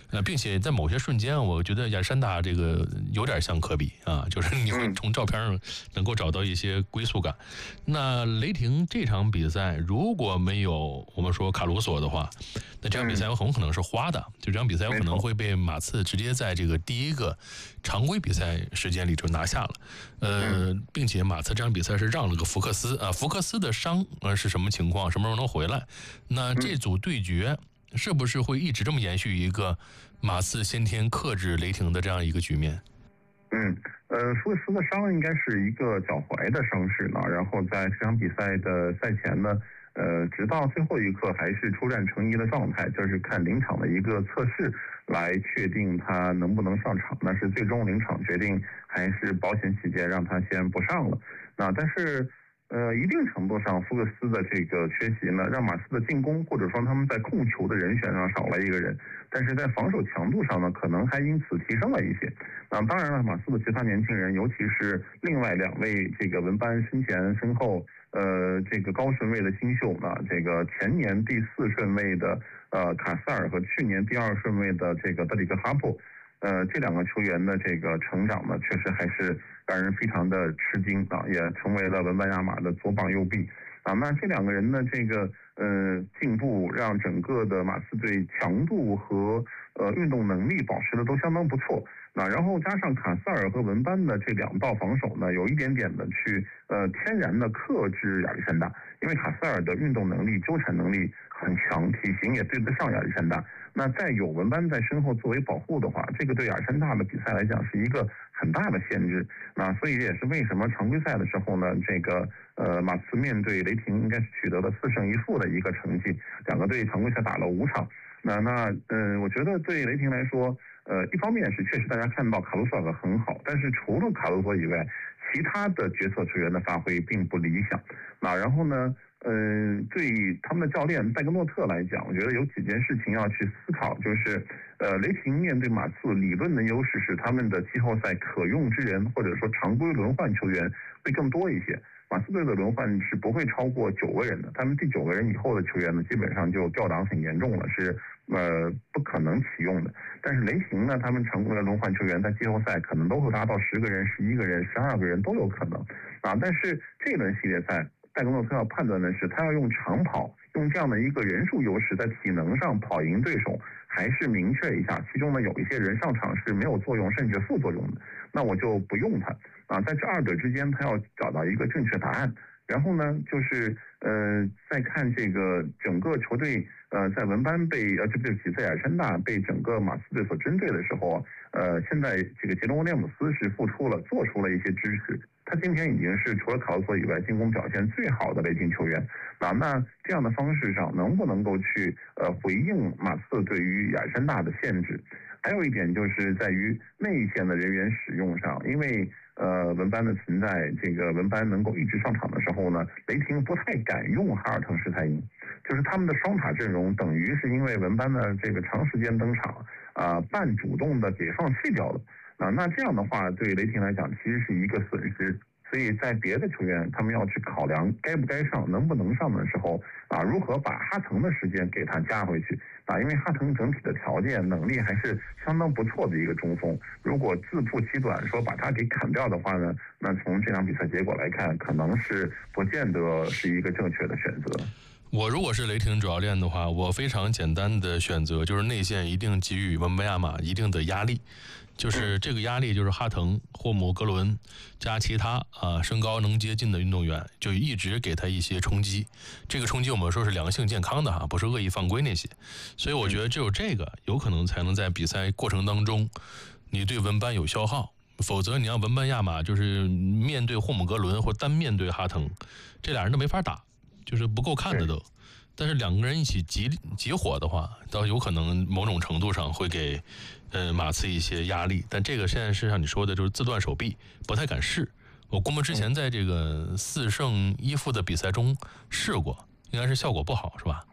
并且在某些瞬间，我觉得亚历山大这个有点像科比啊，就是你会从照片上能够找到一些归宿感。那雷霆这场比赛如果没有我们说卡鲁索的话，那这场比赛有很可能是花的，就这场比赛有可能会被马刺直接在这个第一个常规比赛时间里就拿下了。并且马刺这场比赛是让了个福克斯啊，福克斯的伤是什么情况，什么时候能回来？那这组对决是不是会一直这么延续一个马刺先天克制雷霆的这样一个局面？ 福克斯的伤应该是一个脚踝的伤势呢，然后在这场比赛的赛前呢，直到最后一刻还是出战成疑的状态，就是看临场的一个测试来确定他能不能上场。那是最终临场决定，还是保险起见让他先不上了。那但是一定程度上，福克斯的这个缺席呢，让马刺的进攻或者说他们在控球的人选上少了一个人，但是在防守强度上呢，可能还因此提升了一些。当然了，马刺的其他年轻人，尤其是另外2位这个文班身前身后这个高顺位的新秀呢，这个前年第4顺位的卡塞尔和去年第2顺位的这个德里克哈珀。这2个球员的这个成长呢，确实还是让人非常的吃惊啊，也成为了文班亚马的左膀右臂啊。那这2个人的这个进步，让整个的马刺队强度和运动能力保持的都相当不错。那然后加上卡塞尔和文班的这2道防守呢，有一点点的去天然的克制亚历山大，因为卡塞尔的运动能力、纠缠能力很强，体型也对得上亚历山大。那再有文班在身后作为保护的话，这个对亚历山大的比赛来讲是一个很大的限制。那所以也是为什么常规赛的时候呢，这个马刺面对雷霆应该是取得了4胜1负的一个成绩，2个队常规赛打了5场。我觉得对雷霆来说，一方面是确实大家看到卡鲁索很好，但是除了卡鲁索以外，其他的角色球员的发挥并不理想。那然后呢，对他们的教练戴格诺特来讲，我觉得有几件事情要去思考，就是雷霆面对马刺理论的优势是他们的季后赛可用之人或者说常规轮换球员会更多一些。马刺队的轮换是不会超过9个人的，他们第9个人以后的球员呢，基本上就掉档很严重了，是不可能启用的。但是雷霆呢，他们常规的轮换球员在季后赛可能都会达到10个人、11个人、12个人都有可能啊。但是这轮系列赛，戴格诺特要判断的是，他要用长跑，用这样的一个人数优势，在体能上跑赢对手，还是明确一下，其中呢有一些人上场是没有作用甚至副作用的，那我就不用他啊。在这2者之间，他要找到一个正确答案。然后呢，就是再看这个整个球队在文班被对不起，在亚历山大被整个马刺队所针对的时候，现在这个杰伦·威廉姆斯是做出了一些支持。他今天已经是除了卡鲁索以外进攻表现最好的雷霆球员。那这样的方式上能不能够去回应马刺对于亚历山大的限制？还有一点就是在于内线的人员使用上，因为文班的存在，这个文班能够一直上场的时候呢，雷霆不太敢用哈尔滕施泰因，就是他们的双塔阵容等于是因为文班的这个长时间登场半主动的给放弃掉了那这样的话对雷霆来讲其实是一个损失。所以在别的球员他们要去考量该不该上能不能上的时候如何把哈腾的时间给他加回去因为哈腾整体的条件能力还是相当不错的一个中锋，如果自负其短说把他给砍掉的话呢，那从这场比赛结果来看，可能是不见得是一个正确的选择。 我如果是雷霆主教练的话，我非常简单的选择就是内线一定给予文班亚马一定的压力，就是这个压力就是哈腾、霍姆格伦加其他身高能接近的运动员，就一直给他一些冲击。这个冲击我们说是良性健康的不是恶意犯规那些。所以我觉得只有这个有可能才能在比赛过程当中你对文班有消耗，否则你让文班亚马就是面对霍姆格伦或单面对哈腾，这俩人都没法打，就是不够看的都。但是2个人一起集火的话，倒有可能某种程度上会给马刺一些压力。但这个现在是像你说的，就是自断手臂，不太敢试。我估摸之前在这个4胜1负的比赛中试过，应该是效果不好，是吧？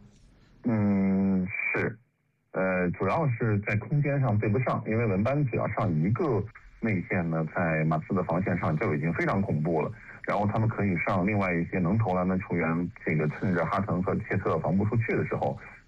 是，主要是在空间上对不上，因为文班只要上一个内线呢，在马刺的防线上就已经非常恐怖了。然后他们可以上另外一些能投篮的球员，这个趁着哈腾和切特防不出去的时候，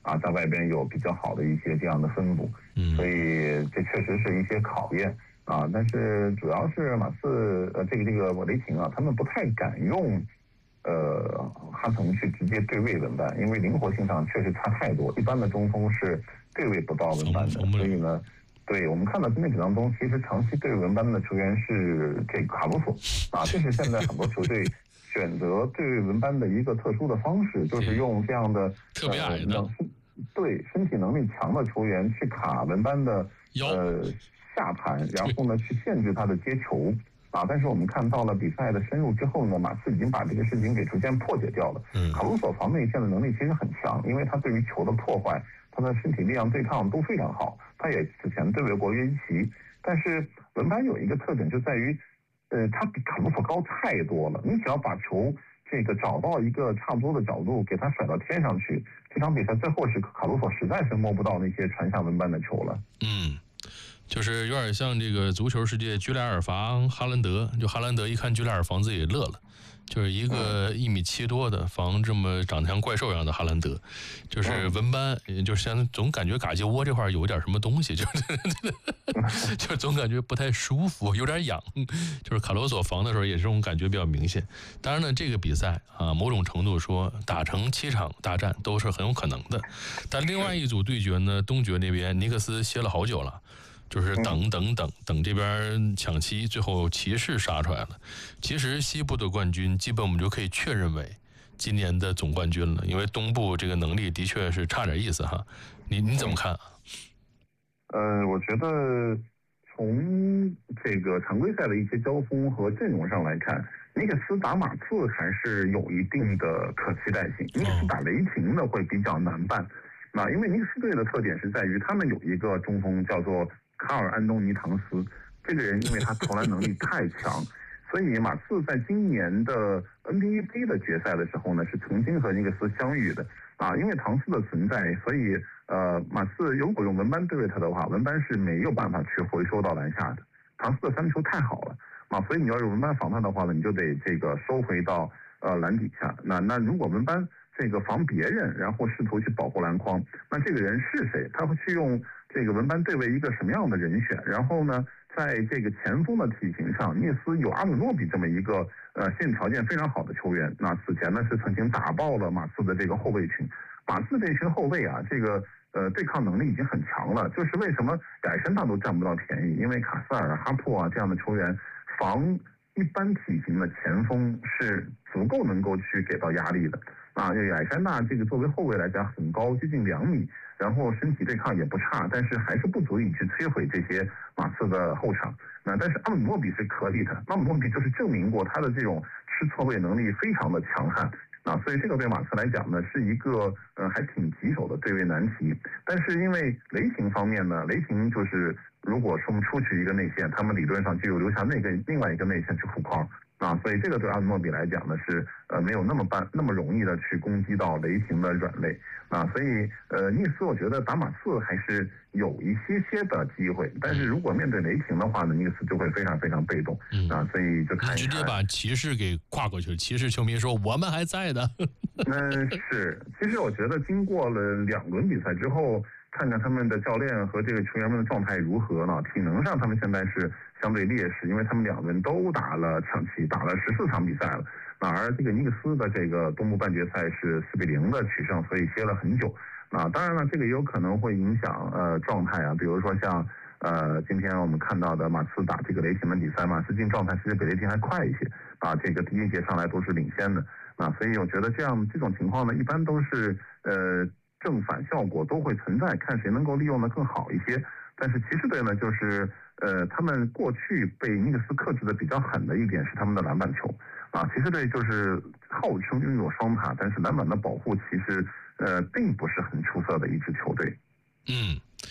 在外边有比较好的一些这样的分布，所以这确实是一些考验但是主要是马刺这个雷霆他们不太敢用哈腾去直接对位文班，因为灵活性上确实差太多，一般的中锋是对位不到文班的，所以呢。对，我们看到今天比当中，其实长期对文班的球员是这个卡鲁索这是现在很多球队选择对文班的一个特殊的方式，就是用这样的特别矮的对身体能力强的球员去卡文班的下盘，然后呢去限制他的接球但是我们看到了比赛的深入之后呢，马刺已经把这个事情给逐渐破解掉了。卡鲁索防内线的能力其实很强，因为他对于球的破坏，他的身体力量对抗都非常好。他也之前对位过约基奇，但是文班有一个特点就在于，他比卡鲁索高太多了。你只要把球这个找到一个差不多的角度，给他甩到天上去，这场比赛最后是卡鲁索实在是摸不到那些传向文班的球了。 就是有点像这个足球世界居莱尔防哈兰德，就哈兰德一看居莱尔防自己也乐了。就是一个1.7米多的防这么长得像怪兽一样的哈兰德，就是文班，就是像总感觉嘎鸡窝这块有点什么东西，就是总感觉不太舒服，有点痒。就是卡罗索防的时候也是这种感觉比较明显。当然呢，这个比赛某种程度说打成7场大战都是很有可能的。但另外一组对决呢，东决那边尼克斯歇了好久了。就是等这边抢七，最后骑士杀出来了。其实西部的冠军基本我们就可以确认为今年的总冠军了，因为东部这个能力的确是差点意思哈。你怎么看？ 我觉得从这个常规赛的一些交锋和阵容上来看，尼克斯打马刺还是有一定的可期待性。尼克斯打雷霆呢会比较难办。因为尼克斯队的特点是在于他们有一个中锋叫做卡尔安东尼唐斯，这个人因为他投篮能力太强，所以马刺在今年的 NBA 杯的决赛的时候呢，是曾经和尼克斯相遇的因为唐斯的存在，所以马刺如果用文班对位他的话，文班是没有办法去回收到篮下的。唐斯的3球太好了所以你要用文班防他的话呢，你就得这个收回到篮底下。那如果文班这个防别人，然后试图去保护篮筐，那这个人是谁？他会去用这个文班对位一个什么样的人选？然后呢，在这个前锋的体型上，涅斯有阿姆诺比这么一个现条件非常好的球员。那此前呢是曾经打爆了马刺的这个后卫群。马刺这群后卫这个对抗能力已经很强了。就是为什么亚历山大都占不到便宜？因为卡塞尔、哈珀这样的球员防一般体型的前锋是足够能够去给到压力的。亚历山大这个作为后卫来讲很高，接近2米，然后身体对抗也不差，但是还是不足以去摧毁这些马刺的后场。但是阿姆诺比是可以的，阿姆诺比就是证明过他的这种吃错位能力非常的强悍。所以这个对马刺来讲呢，是一个还挺棘手的对位难题。但是因为雷霆方面呢，雷霆就是如果说我们出去一个内线，他们理论上就有留下另外一个内线去护框。所以这个对阿姆诺比来讲呢是没有那么容易的去攻击到雷霆的软肋所以尼克斯我觉得打马刺还是有一些的机会，但是如果面对雷霆的话呢，尼克斯就会非常非常被动所以就看直接把骑士给跨过去了。骑士球迷说我们还在的。 是，其实我觉得经过了2轮比赛之后，看看他们的教练和这个球员们的状态如何呢？体能上他们现在是相对劣势，因为他们2轮都打了抢七，打了14场比赛了。而这个尼克斯的这个东部半决赛是4-0的取胜，所以歇了很久。当然了，这个也有可能会影响状态比如说像今天我们看到的马刺打这个雷霆的比赛，马刺进状态其实比雷霆还快一些这个第一节上来都是领先的所以我觉得这种情况呢，一般都是正反效果都会存在，看谁能够利用的更好一些。但是骑士队呢，就是他们过去被尼克斯克制的比较狠的一点是他们的篮板球骑士队就是号称拥有双塔，但是篮板的保护其实并不是很出色的一支球队。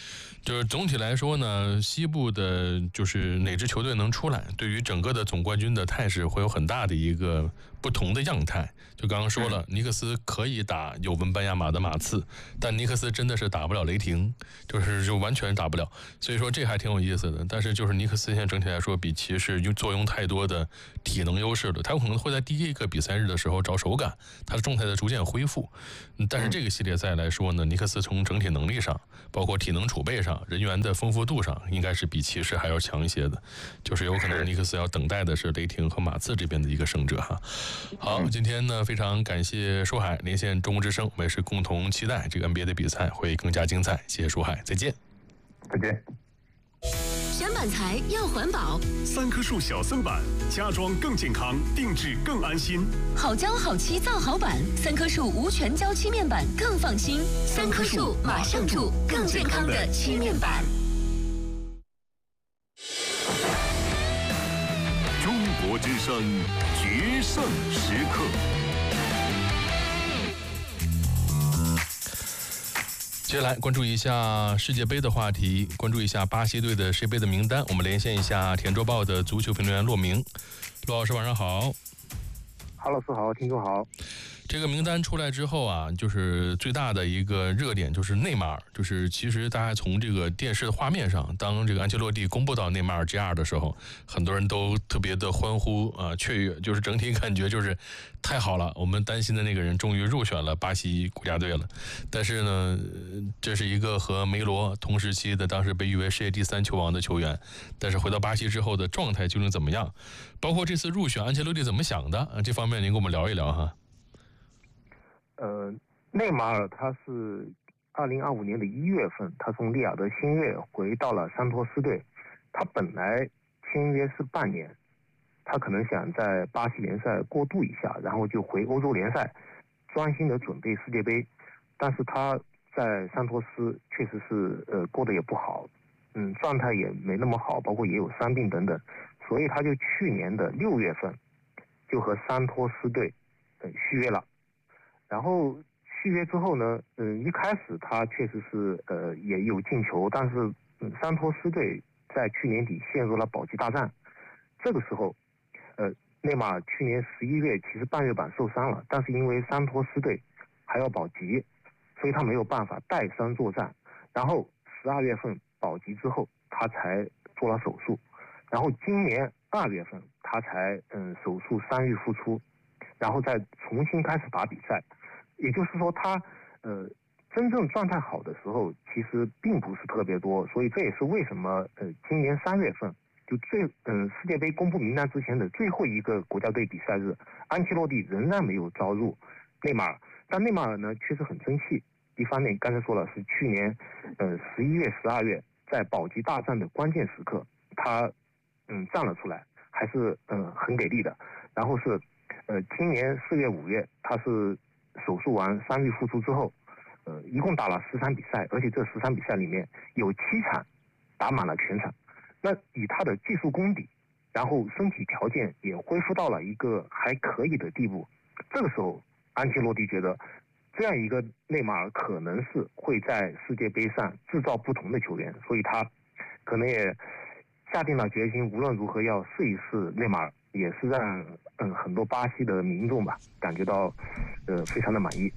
就是总体来说呢，西部的就是哪支球队能出来，对于整个的总冠军的态势会有很大的一个不同的样态。就刚刚说了，尼克斯可以打有文班亚马的马刺，但尼克斯真的是打不了雷霆，就完全打不了。所以说这还挺有意思的。但是就是尼克斯现在整体来说比骑士坐拥太多的体能优势了，他有可能会在第一个比赛日的时候找手感，他的状态在逐渐恢复。但是这个系列赛来说呢，尼克斯从整体能力上，包括体能储备上、人员的丰富度上，应该是比骑士还要强一些的。就是有可能尼克斯要等待的是雷霆和马刺这边的一个胜者哈。好，今天呢非常感谢舒海连线中国之声，我们也是共同期待这个 NBA 的比赛会更加精彩。谢谢舒海，再见。 再见。 选板材要环保 ，3棵树小森板，家装更健康，定制更安心。 好胶好漆造好板，3棵树无全胶漆面板更放心。3棵树马上住，更健康的漆面板。 中国之声决胜时刻。 接下来关注一下世界杯的话题，关注一下巴西队的世界杯的名单。我们连线一下甜周报的足球评论员骆明。骆老师晚上好。 郝老师好，听众好。 这个名单出来之后啊，就是最大的一个热点就是内马尔，就是其实大家从这个电视的画面上，当这个安切洛蒂公布到内马尔 JR 的时候，很多人都特别的欢呼啊雀跃，就是整体感觉就是太好了，我们担心的那个人终于入选了巴西国家队了。但是呢，这是一个和梅罗同时期的，当时被誉为世界第3球王的球员，但是回到巴西之后的状态究竟怎么样？包括这次入选安切洛蒂怎么想的啊？这方面您跟我们聊一聊哈。 内马尔他是2025年的1月份，他从利雅得新月回到了桑托斯队。他本来签约是半年，他可能想在巴西联赛过渡一下，然后就回欧洲联赛，专心的准备世界杯。但是他在桑托斯确实是过得也不好，状态也没那么好，包括也有伤病等等，所以他就去年的6月份就和桑托斯队续约了。然后续约之后呢，一开始他确实是也有进球，但是桑托斯队在去年底陷入了保级大战。这个时候，内马尔去年11月其实半月板受伤了，但是因为桑托斯队还要保级，所以他没有办法带伤作战。然后12月份保级之后，他才做了手术，然后今年2月份他才手术伤愈复出，然后再重新开始打比赛。也就是说他真正状态好的时候其实并不是特别多，所以这也是为什么今年3月份就世界杯公布名单之前的最后一个国家队比赛日，安切洛蒂仍然没有招入内马尔。但内马尔呢确实很争气，一方面刚才说了是去年11月12月在保级大战的关键时刻他站了出来，还是很给力的。然后是今年4月5月他是手术完伤愈复出之后，一共打了10场比赛，而且这10场比赛里面有7场打满了全场。那以他的技术功底，然后身体条件也恢复到了一个还可以的地步，这个时候安切洛蒂觉得这样一个内马尔可能是会在世界杯上制造不同的球员，所以他可能也下定了决心，无论如何要试一试内马尔，也是让很多巴西的民众吧感觉到非常的满意。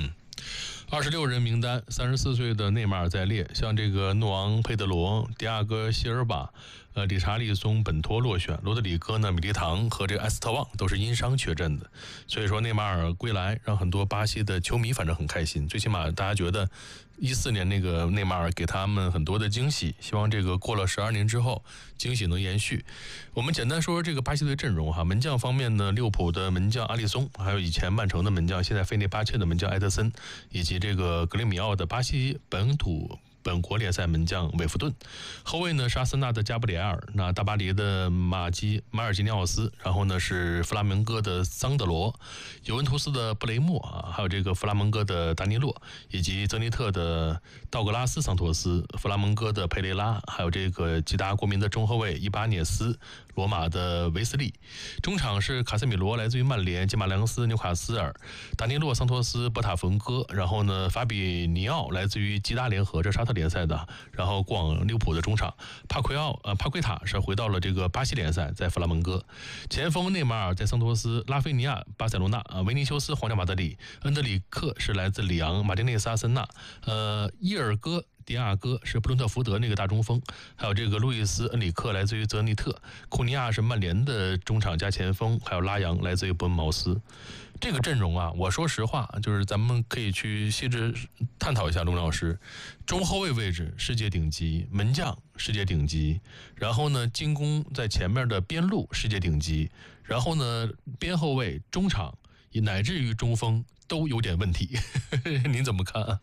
26人名单，34岁的内马尔在列，像这个诺昂佩德罗、迪亚哥希尔瓦、理查利松本托落选，罗德里戈呢、米利唐和这个埃斯特旺都是因伤缺阵的。所以说内马尔归来让很多巴西的球迷反正很开心，最起码大家觉得14年那个内马尔给他们很多的惊喜，希望这个过了12年之后惊喜能延续。我们简单说这个巴西队阵容哈，门将方面呢，利物浦的门将阿里松，还有以前曼城的门将，现在费内巴切的门将埃德森，以及这个格雷米奥的巴西本国联赛门将韦弗顿，后卫呢是阿森纳的加布里埃尔，那大巴黎的马尔基尼奥斯，然后呢是弗拉门戈的桑德罗，尤文图斯的布雷默啊，还有这个弗拉门戈的达尼洛，以及泽尼特的道格拉斯桑托斯，弗拉门戈的佩雷拉，还有这个吉达国民的中后卫伊巴涅斯，罗马的维斯利。中场是卡塞米罗来自于曼联，基马良斯纽卡斯尔，达尼洛桑托斯波塔冯戈，然后呢法比尼奥来自于吉达联合，这沙特联赛的，然后过往利物浦的中场。帕奎塔是回到了这个巴西联赛，在弗拉门戈。前锋内马尔在桑托斯，拉菲尼亚巴塞罗那，维尼修斯皇家马德里，恩德里克是来自里昂，马丁内斯阿森纳，伊尔戈。迪亚哥是布伦特福德那个大中锋，还有这个路易斯恩里克来自于泽尼特，库尼亚是曼联的中场加前锋，还有拉扬来自于伯恩茅斯。这个阵容啊，我说实话，就是咱们可以去细致探讨一下。龙老师，中后卫位置世界顶级，门将世界顶级，然后呢，进攻在前面的边路世界顶级，然后呢，边后卫、中场乃至于中锋都有点问题，您怎么看啊？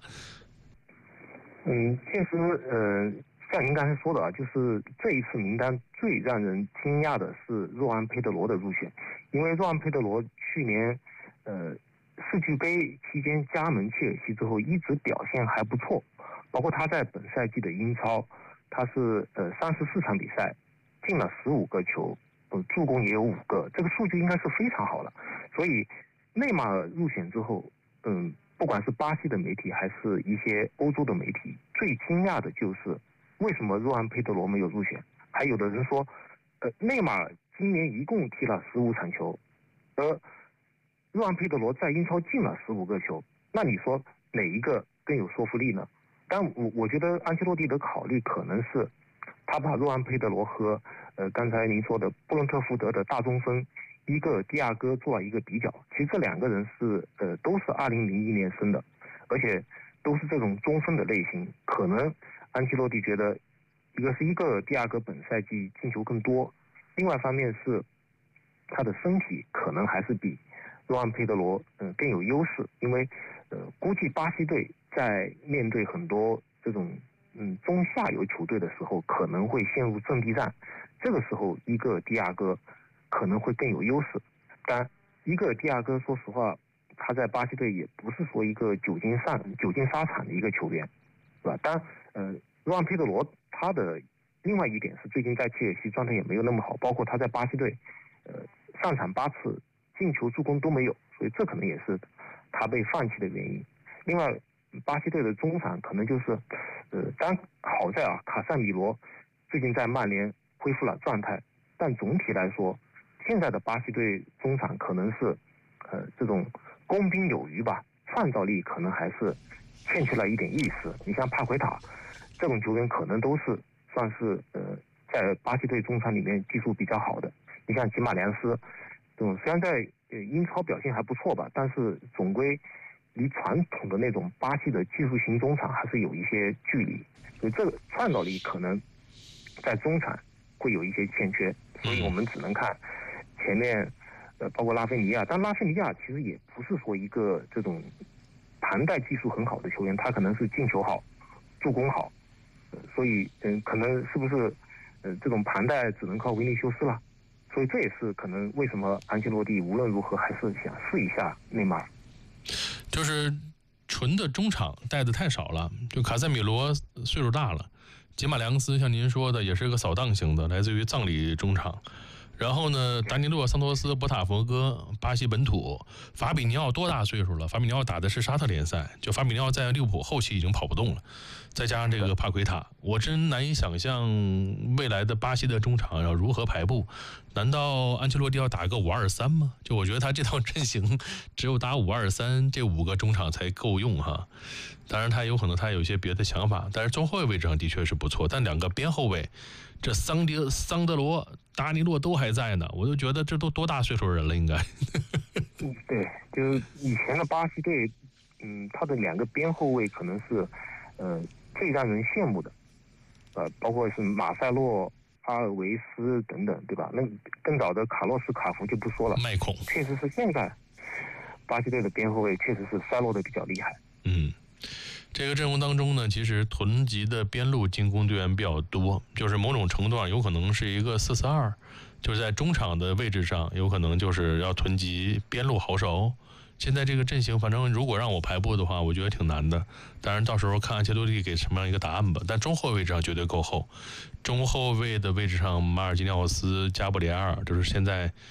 确实，像您刚才说的啊，就是这一次名单最让人惊讶的是若安·佩德罗的入选，因为若安·佩德罗去年，世俱杯期间加盟切尔西之后一直表现还不错，包括他在本赛季的英超，他是34场比赛进了15个球，助攻也有5个，这个数据应该是非常好的。所以内马尔入选之后，不管是巴西的媒体还是一些欧洲的媒体，最惊讶的就是为什么若安·佩德罗没有入选。还有的人说，内马尔今年一共踢了15场球，而若安·佩德罗在英超进了15个球，那你说哪一个更有说服力呢？但我觉得安切洛蒂的考虑可能是，他把若安·佩德罗和刚才您说的布伦特福德的大中锋伊戈尔·迪亚哥做了一个比较。其实这2个人是都是2001年生的，而且都是这种中锋的类型。可能安切洛蒂觉得，一个是伊戈尔·迪亚哥本赛季进球更多，另外一方面是他的身体可能还是比若安·佩德罗更有优势。因为估计巴西队在面对很多这种中下游球队的时候，可能会陷入阵地战，这个时候伊戈尔·迪亚哥可能会更有优势。但伊戈尔·迪亚哥说实话，他在巴西队也不是说一个久经沙场的一个球员，是吧？但若安·佩德罗他的另外一点是最近在切尔西状态也没有那么好，包括他在巴西队上场8次进球助攻都没有，所以这可能也是他被放弃的原因。另外巴西队的中场可能就是当好在卡塞米罗最近在曼联恢复了状态，但总体来说现在的巴西队中场可能是这种攻兵有余吧，创造力可能还是欠缺了一点意思。你像帕奎塔这种球员可能都是算是在巴西队中场里面技术比较好的。你像吉马良斯这种虽然在英超表现还不错吧，但是总归离传统的那种巴西的技术型中场还是有一些距离，所以这个创造力可能在中场会有一些欠缺，所以我们只能看前面包括拉菲尼亚。但拉菲尼亚其实也不是说一个这种盘带技术很好的球员，他可能是进球好助攻好，所以可能是不是这种盘带只能靠维尼修斯了。所以这也是可能为什么安切洛蒂无论如何还是想试一下内马尔。 就是纯的中场带的太少了，就卡塞米罗岁数大了，吉马良斯像您说的也是个扫荡型的，来自于藏里中场。然后呢，达尼洛、桑托斯、博塔佛戈，巴西本土。法比尼奥多大岁数了？法比尼奥打的是沙特联赛，就法比尼奥在利物浦后期已经跑不动了，再加上这个帕奎塔，我真难以想象未来的巴西的中场要如何排布。难道安切洛蒂要打个5-2-3吗？就我觉得他这套阵型只有打5-2-3，这5个中场才够用哈。当然他有可能他有一些别的想法，但是中后卫位置上的确是不错。但2个边后卫，这桑德罗、达尼洛都还在呢，我就觉得这都多大岁数人了应该。 对，就是以前的巴西队，他的2个边后卫可能是最让人羡慕的，包括是马塞洛、阿尔维斯等等，对吧？那更早的卡洛斯卡福就不说了， 麦孔确实是现在巴西队的边后卫确实是衰落的比较厉害。 这个阵容当中呢，其实囤积的边路进攻队员比较多，就是某种程度上有可能是一个4-4-2，就是在中场的位置上有可能就是要囤积边路好手。现在这个阵型，反正如果让我排布的话，我觉得挺难的。当然到时候看安切洛蒂给什么样一个答案吧。但中后卫位置上绝对够厚，中后卫的位置上马尔基尼奥斯、加布里埃尔，就是现在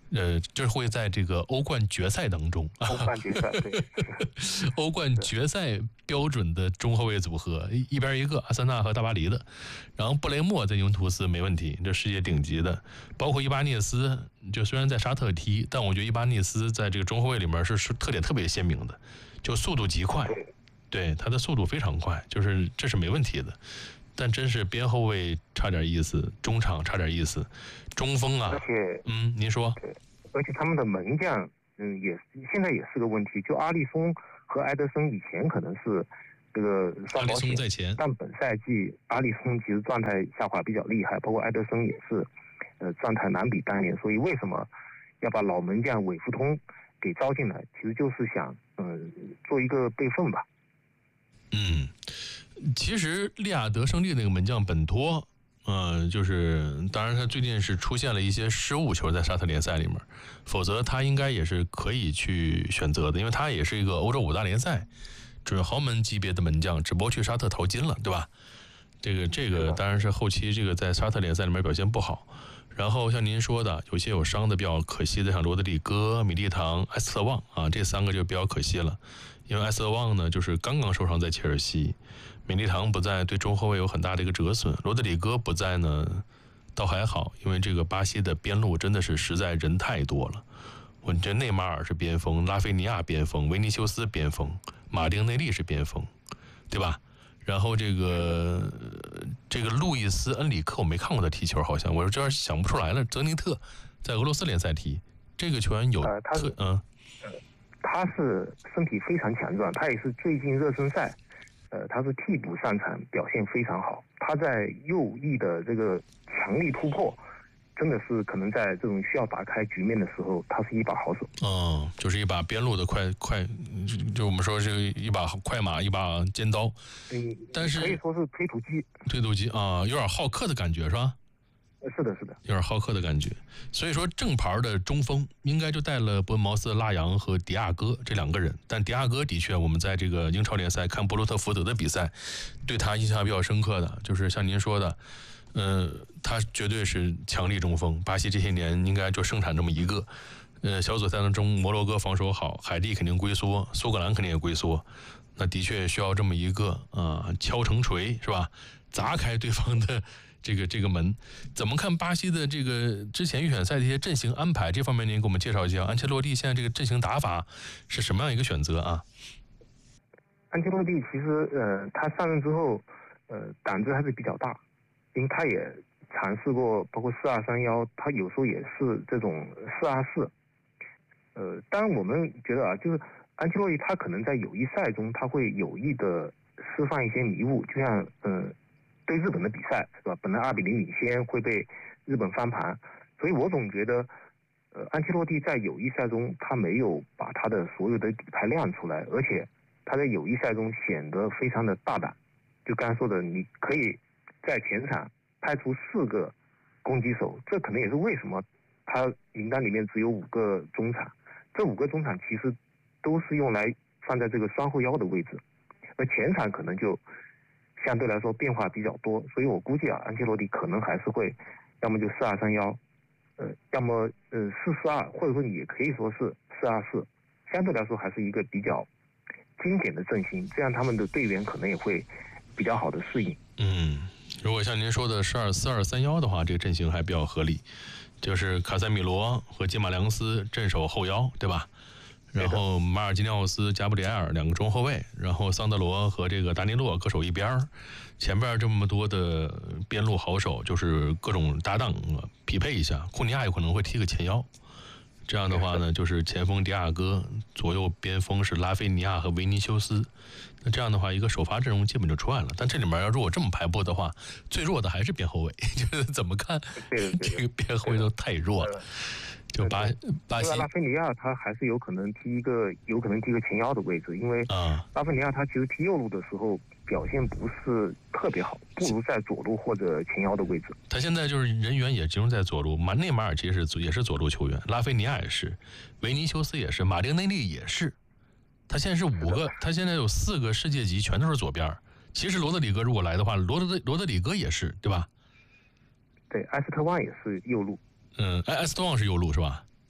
这会在这个欧冠决赛当中。 欧冠决赛，对， 欧冠决赛标准的中后卫组合，一边一个，阿森纳和大巴黎的。然后布雷默在尤文图斯没问题，这世界顶级的。包括伊巴涅斯，就虽然在沙特踢，但我觉得伊巴涅斯在这个中后卫里面是特点特别鲜明的，就速度极快。对，他的速度非常快，就是这是没问题的。但真是边后卫差点意思，中场差点意思，中锋啊， 而且， 您说， 对，而且他们的门将，现在也是个问题。就阿利松和埃德森以前可能是这个双保险， 阿利松在前， 但本赛季阿利松其实状态下滑比较厉害，包括埃德森也是，状态难比当年。所以为什么要把老门将韦弗通给招进来？其实就是想，做一个备份吧。 其实利雅得胜利那个门将本托，就是当然他最近是出现了一些失误球在沙特联赛里面，否则他应该也是可以去选择的，因为他也是一个欧洲5大联赛准豪门级别的门将，只不过去沙特淘金了，对吧？这个当然是后期这个在沙特联赛里面表现不好。然后像您说的，有些有伤的比较可惜的，像罗德里戈、米利唐、埃斯特旺啊，这3个就比较可惜了。因为埃斯特旺呢，就是刚刚受伤在切尔西，米利唐不在，对中后卫有很大的一个折损。罗德里戈不在呢，倒还好，因为这个巴西的边路真的是实在人太多了。我觉得内马尔是边锋，拉菲尼亚边锋，维尼修斯边锋，马丁内利是边锋，对吧？然后这个路易斯恩里克我没看过他踢球，好像我这想不出来了。泽尼特在俄罗斯联赛踢，这个球员有他是身体非常强壮，他也是最近热身赛，他是替补上场，表现非常好。他在右翼的这个强力突破，真的是可能在这种需要打开局面的时候，他是一把好手。 就是一把边路的快，就我们说是一把快马，一把尖刀。但是可以说是推土机啊，有点浩克的感觉是吧？ 是的， 有点浩克的感觉。所以说正牌的中锋应该就带了伯恩茅斯、拉扬和迪亚哥这2个人。但迪亚哥的确，我们在这个英超联赛看布鲁特福德的比赛，对他印象比较深刻的，就是像您说的，他绝对是强力中锋。巴西这些年应该就盛产这么一个。小组赛当中，摩洛哥防守好，海地肯定龟缩，苏格兰肯定也龟缩，那的确需要这么一个敲成锤是吧？砸开对方的这个门。怎么看巴西的这个之前预选赛的一些阵型安排？这方面您给我们介绍一下，安切洛蒂现在这个阵型打法是什么样一个选择啊？ 安切洛蒂其实他上任之后，胆子还是比较大，因为他也尝试过包括4-2-3-1，他有时候也是这种4-2-4。当然我们觉得就是安切洛蒂他可能在友谊赛中他会有意的释放一些迷雾，就像对日本的比赛是吧？本来2-0领先会被日本翻盘，所以我总觉得安切洛蒂在友谊赛中他没有把他的所有的底牌亮出来，而且他在友谊赛中显得非常的大胆。就刚才说的，你可以在前场派出4个攻击手，这可能也是为什么他名单里面只有5个中场。这5个中场其实都是用来放在这个双后腰的位置，而前场可能就相对来说变化比较多，所以我估计安切洛蒂可能还是会要么就4-2-3-1，要么4-4-2，或者说你也可以说是4-2-4，相对来说还是一个比较精简的阵型，这样他们的队员可能也会比较好的适应。 如果像您说的4-2-3-1的话，这个阵型还比较合理，就是卡塞米罗和基马良斯镇守后腰，对吧？然后马尔基尼奥斯、加布里埃尔2个中后卫，然后桑德罗和这个达尼洛各守一边，前边这么多的边路好手，就是各种搭档匹配一下。库尼亚有可能会踢个前腰，这样的话呢，就是前锋迪亚哥，左右边锋是拉菲尼亚和维尼修斯。那这样的话，一个首发阵容基本就出来了。但这里面如果这么排布的话，最弱的还是边后卫，就是怎么看这个边后卫都太弱了。就巴西拉菲尼亚他还是有可能踢一个前腰的位置，因为拉菲尼亚他其实踢右路的时候表现不是特别好，不如在左路或者前腰的位置。 他现在就是人员也集中在左路，内马尔其实也是左路球员，拉菲尼亚也是，维尼修斯也是，马丁内利也是。他现在是5个，他现在有4个世界级全都是左边。其实罗德里戈如果来的话，罗德里戈也是，对吧？ 对，埃斯特旺也是右路。 埃斯特旺是右路是吧？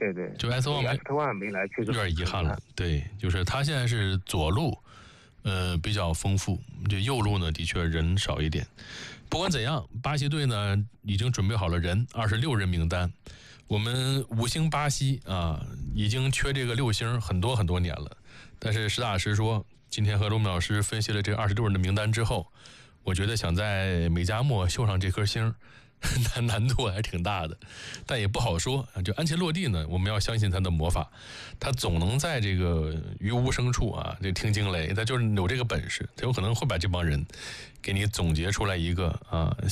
对对， 就埃斯特万没来，确实有点遗憾了。对，就是他现在是左路，比较丰富，这右路呢的确人少一点。不管怎样，巴西队呢已经准备好了人，26人名单。我们5星巴西啊，已经缺这个6星很多年了。但是实打实说，今天和罗明老师分析了这26人的名单之后，我觉得想在美加墨绣上这颗星，难度还挺大的，但也不好说。就安切洛蒂呢，我们要相信他的魔法，他总能在这个于无声处啊，这听惊雷，他就是有这个本事，他有可能会把这帮人给你总结出来一个啊。